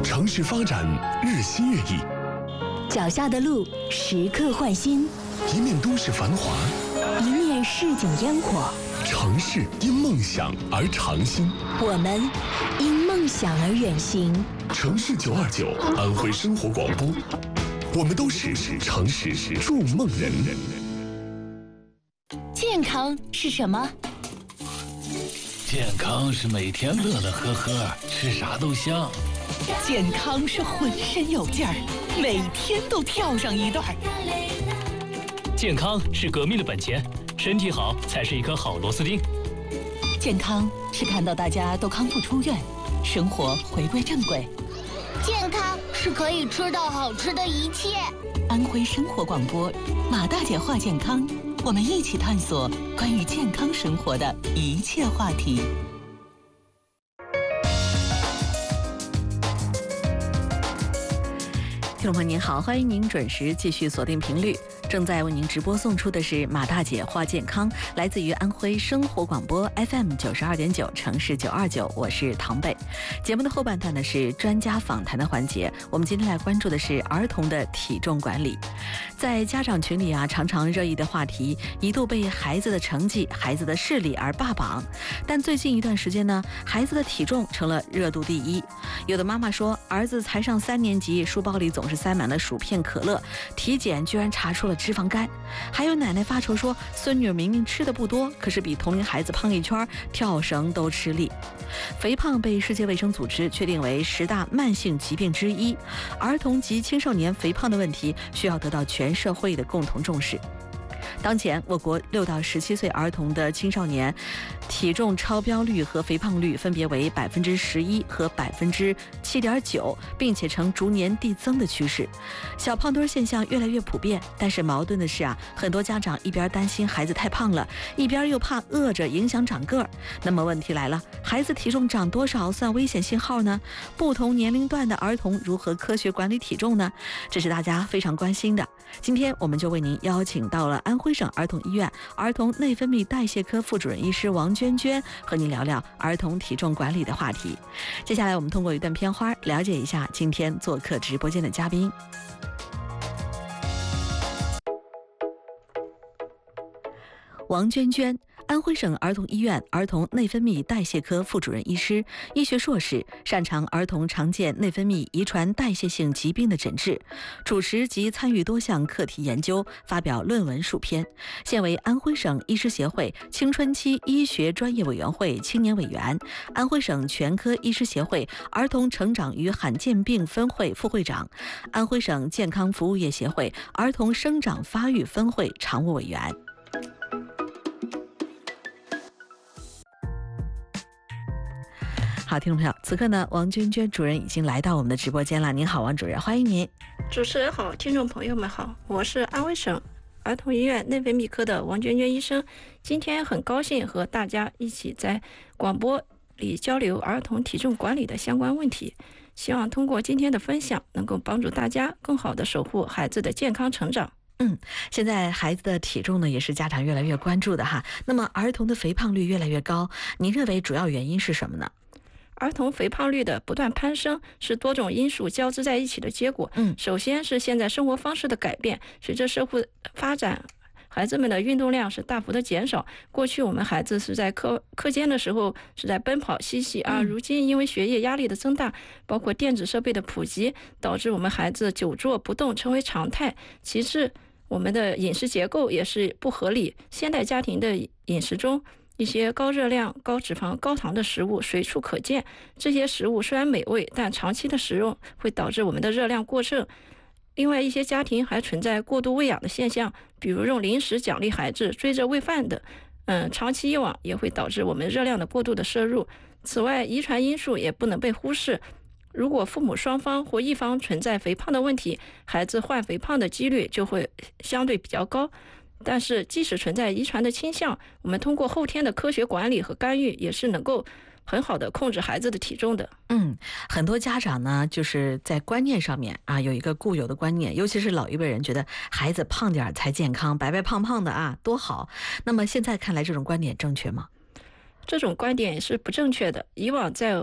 城市发展日新月异， 脚下的路时刻换新， 一面都市繁华， 一面市井烟火。 城市因梦想而长新， 我们因梦想而远行。 城市929安徽生活广播，我们都是城市筑梦人。 健康是什么？ 健康是每天乐乐呵呵，吃啥都香。 健康是浑身有劲儿，每天都跳上一段。 健康是革命的本钱，身体好才是一颗好螺丝钉。 健康是看到大家都康复出院，生活回归正轨。 健康是可以吃到好吃的一切。 安徽生活广播，马大姐话健康，我们一起探索关于健康生活的一切话题。 听众朋友您好，欢迎您准时继续锁定频率。正在为您直播送出的是马大姐话健康，来自于安徽生活广播 FM 92.9城市929，我是唐贝。节目的后半段呢是专家访谈的环节，我们今天来关注的是儿童的体重管理。在家长群里啊，常常热议的话题一度被孩子的成绩、孩子的视力而霸榜，但最近一段时间呢，孩子的体重成了热度第一。有的妈妈说，儿子才上3年级，书包里总是塞满了薯片、可乐，体检居然查出了脂肪肝。还有奶奶发愁说，孙女明明吃的不多，可是比同龄孩子胖一圈，跳绳都吃力。肥胖被世界卫生组织确定为10大慢性疾病之一，儿童及青少年肥胖的问题需要得到全社会的共同重视。当前我国6到17岁儿童的青少年体重超标率和肥胖率分别为11%和7.9%，并且呈逐年递增的趋势。小胖墩现象越来越普遍，但是矛盾的是啊，很多家长一边担心孩子太胖了，一边又怕饿着影响长个儿。那么问题来了，孩子体重长多少算危险信号呢？不同年龄段的儿童如何科学管理体重呢？这是大家非常关心的。今天我们就为您邀请到了安徽省儿童医院儿童内分泌代谢科副主任医师王娟娟，和您聊聊儿童体重管理的话题。接下来我们通过一段片花了解一下今天做客直播间的嘉宾。王娟娟，安徽省儿童医院儿童内分泌代谢科副主任医师，医学硕士，擅长儿童常见内分泌遗传代谢性疾病的诊治，主持及参与多项课题研究，发表论文数篇，现为安徽省医师协会青春期医学专业委员会青年委员，安徽省全科医师协会儿童成长与罕见病分会副会长，安徽省健康服务业协会儿童生长发育分会常务委员。好，听众朋友，此刻呢，王娟娟主任已经来到我们的直播间了。您好，王主任，欢迎您。 主持人好，听众朋友们好，我是安徽省儿童医院内分泌科的王娟娟医生。今天很高兴和大家一起在广播里交流儿童体重管理的相关问题，希望通过今天的分享，能够帮助大家更好地守护孩子的健康成长。 现在孩子的体重呢，也是家长越来越关注的哈。那么儿童的肥胖率越来越高，您认为主要原因是什么呢？ 儿童肥胖率的不断攀升是多种因素交织在一起的结果。首先是现在生活方式的改变，随着社会发展，孩子们的运动量是大幅的减少。过去我们孩子是在课间的时候是在奔跑嬉戏啊，如今因为学业压力的增大，包括电子设备的普及，导致我们孩子久坐不动成为常态。其次，我们的饮食结构也是不合理，现代家庭的饮食中一些高热量、高脂肪、高糖的食物随处可见，这些食物虽然美味，但长期的食用会导致我们的热量过剩。另外，一些家庭还存在过度喂养的现象，比如用零食奖励孩子、追着喂饭的，长期以往也会导致我们热量的过度的摄入。此外，遗传因素也不能被忽视。如果父母双方或一方存在肥胖的问题，孩子患肥胖的几率就会相对比较高。但是即使存在遗传的倾向，我们通过后天的科学管理和干预，也是能够很好的控制孩子的体重的。 很多家长呢，就是在观念上面啊，有一个固有的观念，尤其是老一辈人觉得孩子胖点才健康，白白胖胖的啊多好。那么现在看来，这种观点正确吗？ 这种观点是不正确的。以往在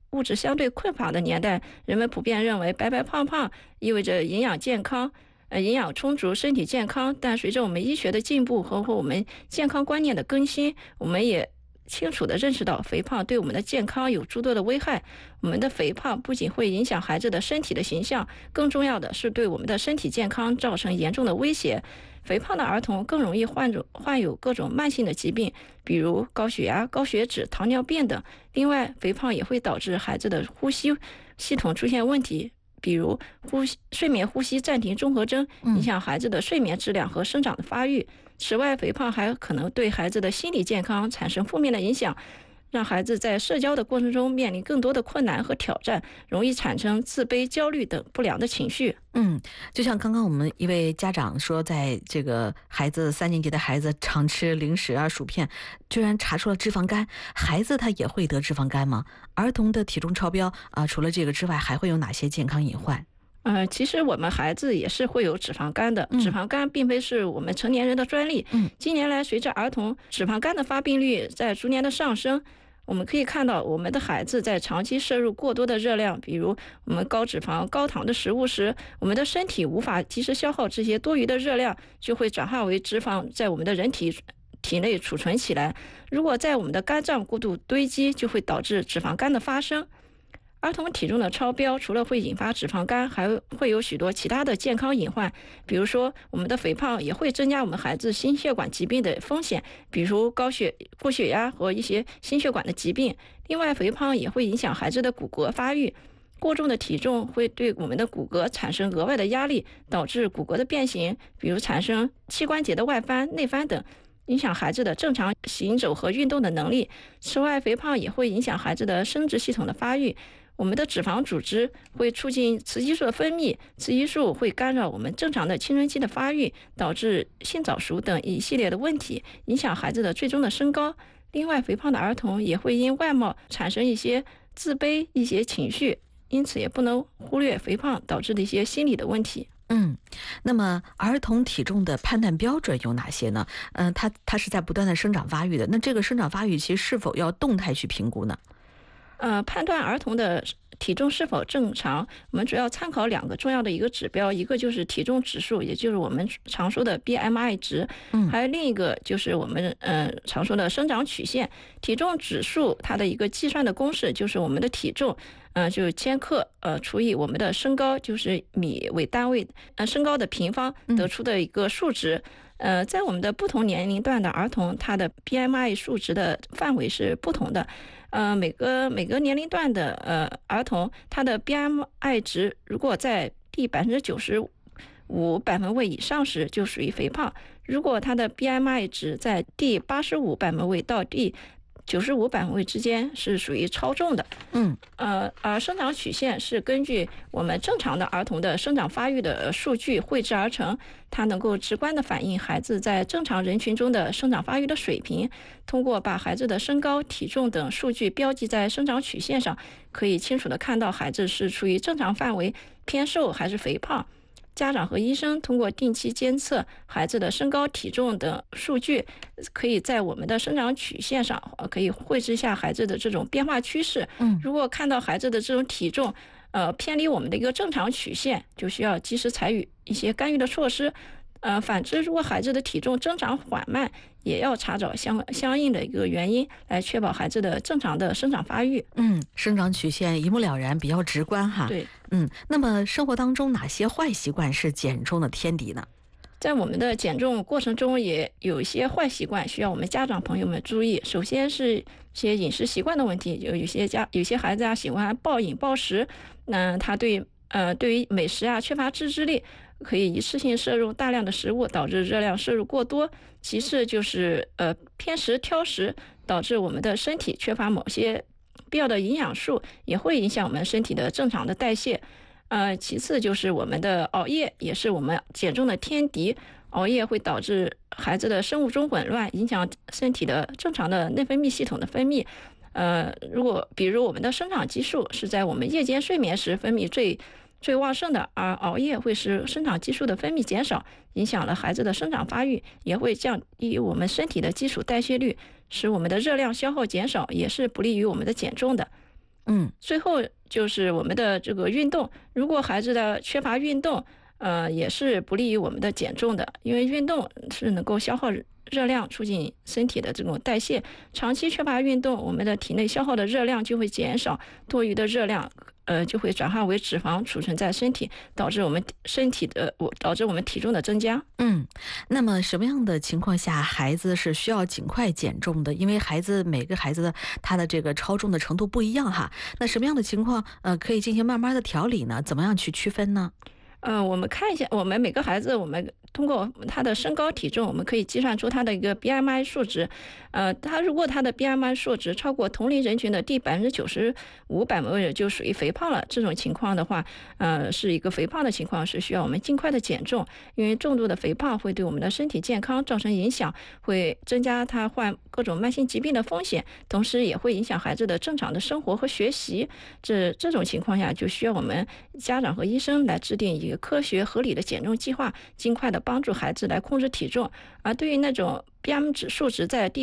物质相对匮乏的年代，人们普遍认为白白胖胖意味着营养健康。营养充足，身体健康。但随着我们医学的进步和我们健康观念的更新，我们也清楚地认识到肥胖对我们的健康有诸多的危害。我们的肥胖不仅会影响孩子的身体的形象，更重要的是对我们的身体健康造成严重的威胁。肥胖的儿童更容易患有各种慢性的疾病，比如高血压、高血脂、糖尿病等。另外，肥胖也会导致孩子的呼吸系统出现问题，比如睡眠呼吸暂停综合征，影响孩子的睡眠质量和生长的发育。此外，肥胖还可能对孩子的心理健康产生负面的影响，让孩子在社交的过程中面临更多的困难和挑战，容易产生自卑、焦虑等不良的情绪。 就像刚刚我们一位家长说，在这个3年级的孩子常吃零食啊、薯片，居然查出了脂肪肝。孩子他也会得脂肪肝吗？儿童的体重超标除了这个之外，还会有哪些健康隐患？ 其实我们孩子也是会有脂肪肝的，脂肪肝并非是我们成年人的专利。近年来，随着儿童脂肪肝的发病率在逐年的上升，我们可以看到我们的孩子在长期摄入过多的热量，比如我们高脂肪、高糖的食物时，我们的身体无法及时消耗这些多余的热量，就会转化为脂肪在我们的人体内储存起来。如果在我们的肝脏过度堆积，就会导致脂肪肝的发生。儿童体重的超标除了会引发脂肪肝，还会有许多其他的健康隐患，比如说我们的肥胖也会增加我们孩子心血管疾病的风险，比如高血压和一些心血管的疾病。另外，肥胖也会影响孩子的骨骼发育，过重的体重会对我们的骨骼产生额外的压力，导致骨骼的变形，比如产生膝关节的外翻、内翻等，影响孩子的正常行走和运动的能力。此外，肥胖也会影响孩子的生殖系统的发育。我们的脂肪组织会促进雌激素的分泌，雌激素会干扰我们正常的青春期的发育，导致性早熟等一系列的问题，影响孩子的最终的身高。另外，肥胖的儿童也会因外貌产生一些自卑、一些情绪，因此也不能忽略肥胖导致的一些心理的问题。 那么儿童体重的判断标准有哪些呢？它是在不断的生长发育的，那这个生长发育其实是否要动态去评估呢？ 判断儿童的体重是否正常，我们主要参考2个重要的一个指标，一个就是体重指数，也就是我们常说的 BMI 值，还有另一个就是我们常说的生长曲线。体重指数它的一个计算的公式就是我们的体重就是千克除以我们的身高，就是米为单位身高的平方得出的一个数值。在我们的不同年龄段的儿童，他的 BMI 数值的范围是不同的。每个年龄段的儿童，他的 BMI 值如果在第95%百分位以上时，就属于肥胖；如果他的 BMI 值在第85百分位到第95百分位之间，是属于超重的。而生长曲线是根据我们正常的儿童的生长发育的数据绘制而成，它能够直观地反映孩子在正常人群中的生长发育的水平。通过把孩子的身高、体重等数据标记在生长曲线上，可以清楚地看到孩子是处于正常范围、偏瘦还是肥胖。家长和医生通过定期监测孩子的身高、体重等数据，可以在我们的生长曲线上可以绘制一下孩子的这种变化趋势。如果看到孩子的这种体重偏离我们的一个正常曲线，就需要及时采取一些干预的措施。反之，如果孩子的体重增长缓慢，也要查找相应的一个原因，来确保孩子的正常的生长发育。 生长曲线一目了然，比较直观哈。 对。 那么生活当中哪些坏习惯是减重的天敌呢？ 在我们的减重过程中，也有一些坏习惯需要我们家长朋友们注意。首先是一些饮食习惯的问题，有些孩子喜欢暴饮暴食，那他对于美食缺乏自制力，可以一次性摄入大量的食物，导致热量摄入过多。其次就是偏食挑食，导致我们的身体缺乏某些必要的营养素，也会影响我们身体的正常的代谢。其次就是我们的熬夜，也是我们减重的天敌。熬夜会导致孩子的生物钟紊乱，影响身体的正常的内分泌系统的分泌。比如我们的生长激素是在我们夜间睡眠时分泌最旺盛的，而熬夜会使生长激素的分泌减少，影响了孩子的生长发育，也会降低我们身体的基础代谢率，使我们的热量消耗减少，也是不利于我们的减重的。 最后就是我们的这个运动，如果孩子的缺乏运动，也是不利于我们的减重的，因为运动是能够消耗热量，促进身体的这种代谢。长期缺乏运动，我们的体内消耗的热量就会减少，多余的热量就会转化为脂肪储存在身体，导致我们体重的增加。 那么什么样的情况下孩子是需要尽快减重的？因为每个孩子的他的这个超重的程度不一样哈。那什么样的情况可以进行慢慢的调理呢？怎么样去区分呢？ 我们看一下，我们每个孩子，我们通过他的身高体重，我们可以计算出他的一个 BMI 数值。如果他的 BMI 数值超过同龄人群的第95%，就属于肥胖了。这种情况的话，是一个肥胖的情况，是需要我们尽快的减重，因为重度的肥胖会对我们的身体健康造成影响，会增加他患各种慢性疾病的风险，同时也会影响孩子的正常的生活和学习。这种情况下，就需要我们家长和医生来制定一个科学合理的减重计划，尽快的帮助孩子来控制体重。而对于那种 BMI 数值在第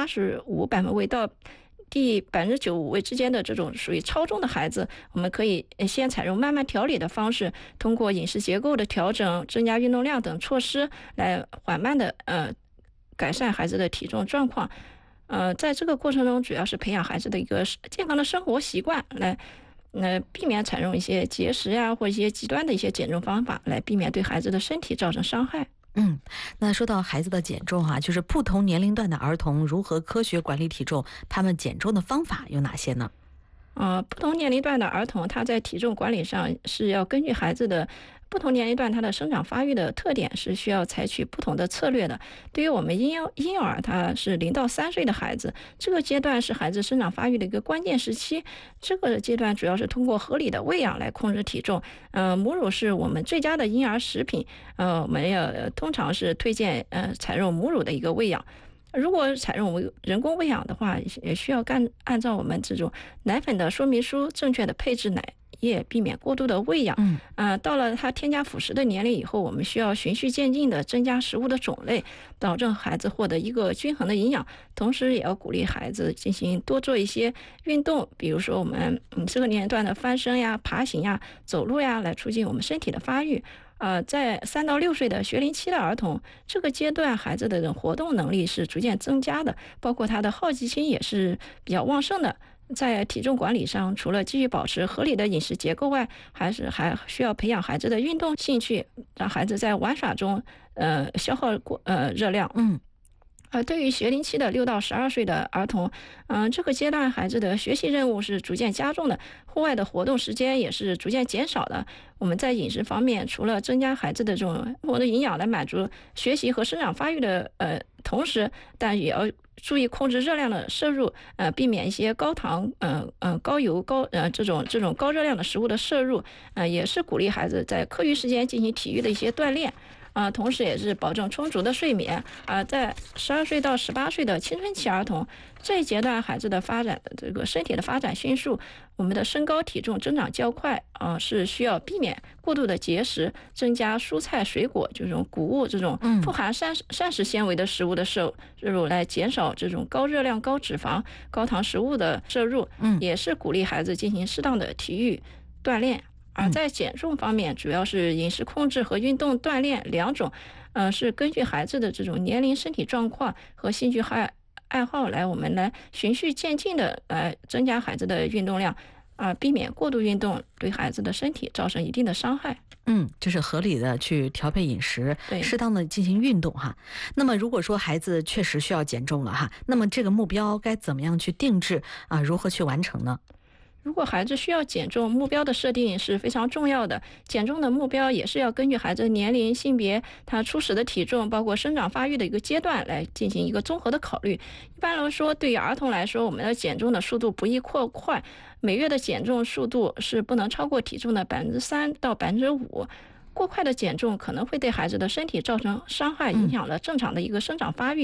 85%位到第95%位之间的这种属于超重的孩子，我们可以先采用慢慢调理的方式，通过饮食结构的调整、增加运动量等措施来缓慢的改善孩子的体重状况。在这个过程中，主要是培养孩子的一个健康的生活习惯，来避免采用一些节食呀或一些极端的一些减重方法，来避免对孩子的身体造成伤害。 那说到孩子的减重就是不同年龄段的儿童如何科学管理体重，他们减重的方法有哪些呢？ 不同年龄段的儿童，他在体重管理上是要根据孩子的不同年龄段他的生长发育的特点，是需要采取不同的策略的。对于我们婴幼儿，他是0到3岁的孩子，这个阶段是孩子生长发育的一个关键时期。这个阶段主要是通过合理的喂养来控制体重。母乳是我们最佳的婴儿食品，我们通常是推荐采用母乳的一个喂养。如果采用人工喂养的话，也需要按照我们这种奶粉的说明书正确的配置奶液，避免过度的喂养。到了他添加辅食的年龄以后，我们需要循序渐进的增加食物的种类，保证孩子获得一个均衡的营养。同时也要鼓励孩子进行多做一些运动，比如说我们这个年龄段的翻身呀、爬行呀、走路呀，来促进我们身体的发育。在3到6岁的学龄期的儿童，这个阶段孩子的活动能力是逐渐增加的，包括他的好奇心也是比较旺盛的。在体重管理上，除了继续保持合理的饮食结构外，还需要培养孩子的运动兴趣，让孩子在玩耍中消耗热量。对于学龄期的6到12岁的儿童，这个阶段孩子的学习任务是逐渐加重的，户外的活动时间也是逐渐减少的。我们在饮食方面，除了增加孩子的这种生活的营养来满足学习和生长发育的同时，但也要注意控制热量的摄入，避免一些高糖、高油、这种高热量的食物的摄入，也是鼓励孩子在课余时间进行体育的一些锻炼。同时也是保证充足的睡眠。在12岁到18岁的青春期儿童这一阶段，孩子的发展这个身体的发展迅速，我们的身高体重增长较快，是需要避免过度的节食，增加蔬菜水果这种谷物这种富含膳食纤维的食物的摄入，来减少这种高热量、高脂肪、高糖食物的摄入。也是鼓励孩子进行适当的体育锻炼。而在减重方面，主要是饮食控制和运动锻炼两种，是根据孩子的这种年龄、身体状况和兴趣爱好我们来循序渐进的来增加孩子的运动量，避免过度运动对孩子的身体造成一定的伤害。 就是合理的去调配饮食，适当的进行运动哈。那么如果说孩子确实需要减重了哈，那么这个目标该怎么样去定制如何去完成呢？ 如果孩子需要减重，目标的设定是非常重要的。减重的目标也是要根据孩子的年龄、性别、他初始的体重，包括生长发育的一个阶段来进行一个综合的考虑。一般来说，对于儿童来说，我们的减重的速度不宜过快，每月的减重速度是不能超过体重的3%到5%。过快的减重可能会对孩子的身体造成伤害，影响了正常的一个生长发育。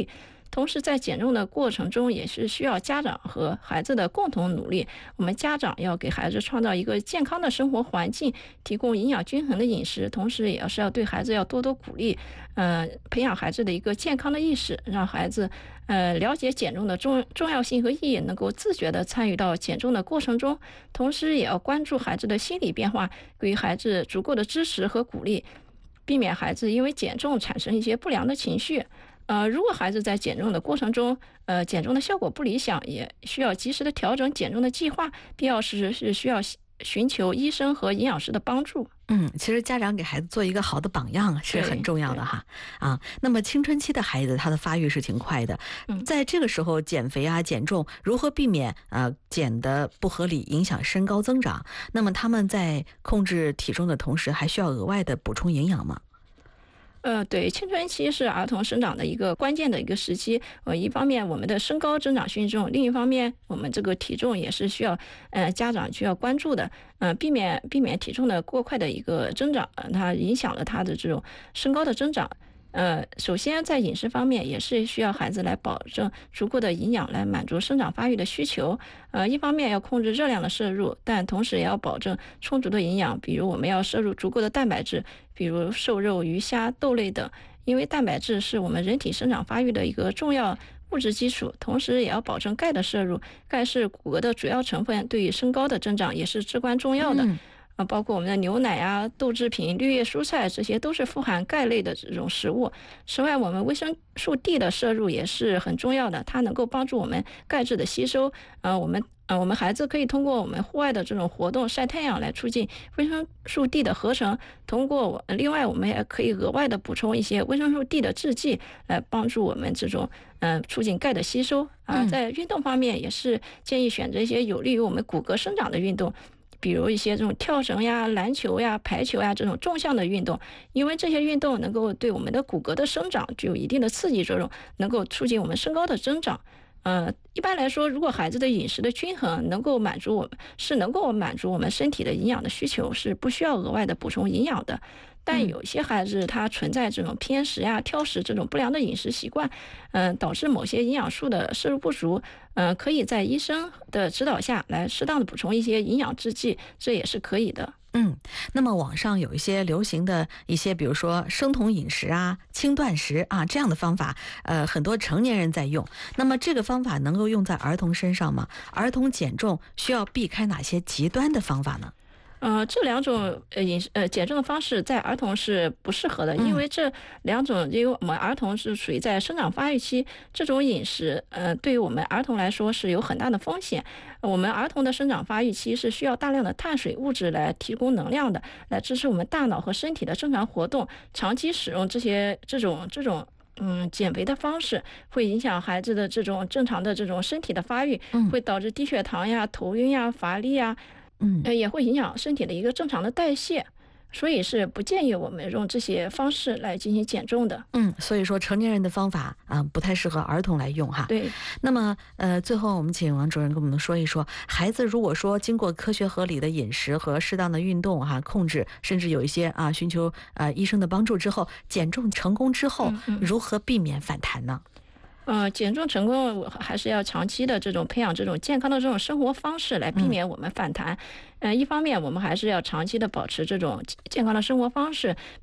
同时在减重的过程中也是需要家长和孩子的共同努力。我们家长要给孩子创造一个健康的生活环境，提供营养均衡的饮食，同时也是要对孩子要多多鼓励，培养孩子的一个健康的意识，让孩子了解减重的重要性和意义，能够自觉地参与到减重的过程中。同时也要关注孩子的心理变化，给予孩子足够的支持和鼓励，避免孩子因为减重产生一些不良的情绪。如果孩子在减重的过程中，减重的效果不理想，也需要及时的调整减重的计划，必要时是需要寻求医生和营养师的帮助。 其实家长给孩子做一个好的榜样是很重要的哈。那么青春期的孩子他的发育是挺快的，在这个时候减肥啊减重，如何避免减得不合理影响身高增长？那么他们在控制体重的同时，还需要额外的补充营养吗？ 对，青春期是儿童生长的一个关键的一个时期。一方面我们的身高增长迅速，另一方面我们这个体重也是需要家长需要关注的。避免体重的过快的一个增长，它影响了他的这种身高的增长。首先在饮食方面也是需要孩子来保证足够的营养来满足生长发育的需求。一方面要控制热量的摄入，但同时也要保证充足的营养，比如我们要摄入足够的蛋白质，比如瘦肉、鱼虾、豆类等，因为蛋白质是我们人体生长发育的一个重要物质基础。同时也要保证钙的摄入，钙是骨骼的主要成分，对于身高的增长也是至关重要的。包括我们的牛奶啊、豆制品、绿叶蔬菜，这些都是富含钙类的这种食物。此外，我们维生素 D 的摄入也是很重要的，它能够帮助我们钙质的吸收。我们孩子可以通过我们户外的这种活动晒太阳来促进维生素 D 的合成。另外我们也可以额外的补充一些维生素 D 的制剂，来帮助我们这种促进钙的吸收。在运动方面也是建议选择一些有利于我们骨骼生长的运动，比如一些这种跳绳呀、篮球呀、排球呀这种纵向的运动，因为这些运动能够对我们的骨骼的生长具有一定的刺激作用，能够促进我们身高的增长。一般来说，如果孩子的饮食的均衡能够满足我们身体的营养的需求，是不需要额外的补充营养的。但有些孩子他存在这种偏食呀、挑食这种不良的饮食习惯，导致某些营养素的摄入不足，可以在医生的指导下来适当的补充一些营养制剂，这也是可以的。 那么网上有一些流行的一些，比如说生酮饮食啊、轻断食啊这样的方法，很多成年人在用。那么这个方法能够用在儿童身上吗？儿童减重需要避开哪些极端的方法呢？ 这两种减重的方式在儿童是不适合的，因为这两种，因为我们儿童是属于在生长发育期，这种饮食对于我们儿童来说是有很大的风险。我们儿童的生长发育期是需要大量的碳水物质来提供能量的，来支持我们大脑和身体的正常活动。长期使用这种减肥的方式会影响孩子的这种正常的这种身体的发育，会导致低血糖呀、头晕呀、乏力呀。也会影响身体的一个正常的代谢，所以是不建议我们用这些方式来进行减重的。 所以说成年人的方法不太适合儿童来用哈。 对。 那么最后我们请王主任跟我们说一说，孩子如果说经过科学合理的饮食和适当的运动控制，甚至有一些寻求医生的帮助之后，减重成功之后，如何避免反弹呢？ 减重成功还是要长期的这种培养这种健康的这种生活方式来避免我们反弹。一方面我们还是要长期的保持这种健康的生活方式，